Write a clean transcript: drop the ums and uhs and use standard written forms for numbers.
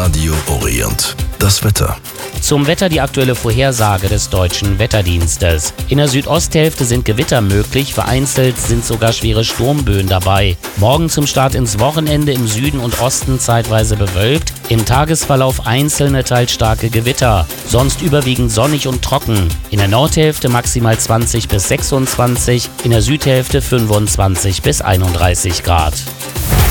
Radio Orient. Das Wetter. Zum Wetter die aktuelle Vorhersage des Deutschen Wetterdienstes. In der Südosthälfte sind Gewitter möglich, vereinzelt sind sogar schwere Sturmböen dabei. Morgen zum Start ins Wochenende im Süden und Osten zeitweise bewölkt, im Tagesverlauf einzelne teils starke Gewitter, sonst überwiegend sonnig und trocken. In der Nordhälfte maximal 20 bis 26, in der Südhälfte 25 bis 31 Grad.